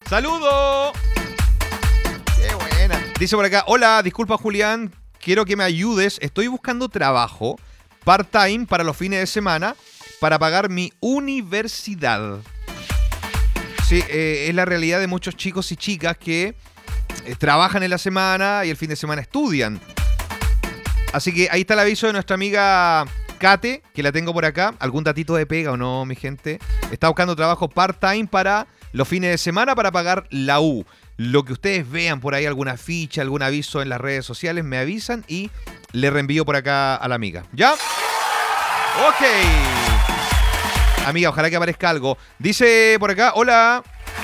¡Saludo! ¡Qué buena! Dice por acá, hola, disculpa Julián, quiero que me ayudes. Estoy buscando trabajo part-time para los fines de semana para pagar mi universidad. Sí, es la realidad de muchos chicos y chicas que trabajan en la semana y el fin de semana estudian. Así que ahí está el aviso de nuestra amiga Kate, que la tengo por acá. ¿Algún datito de pega o no, mi gente? Está buscando trabajo part-time para los fines de semana para pagar la U. Lo que ustedes vean por ahí, alguna ficha, algún aviso en las redes sociales, me avisan y le reenvío por acá a la amiga. ¿Ya? Ok. Amiga, ojalá que aparezca algo. Dice por acá, hola.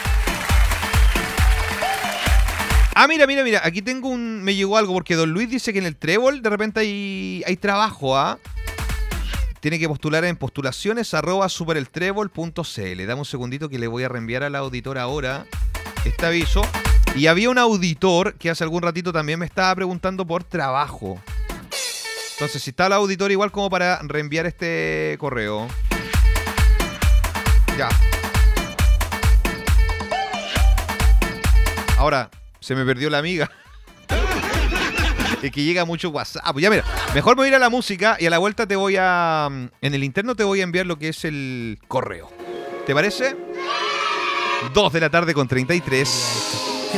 Ah, mira. Aquí tengo me llegó algo porque Don Luis dice que en el Trébol de repente hay trabajo, ¿ah? Tiene que postular en postulaciones@supereltrébol.cl. Dame un segundito que le voy a reenviar al auditor ahora este aviso. Y había un auditor que hace algún ratito también me estaba preguntando por trabajo. Entonces, si está el auditor igual como para reenviar este correo. Ya. Ahora, se me perdió la amiga. Es que llega mucho WhatsApp. Ya mira, mejor me voy a ir a la música y a la vuelta te voy a... En el interno te voy a enviar lo que es el correo. ¿Te parece? 2 de la tarde con 33.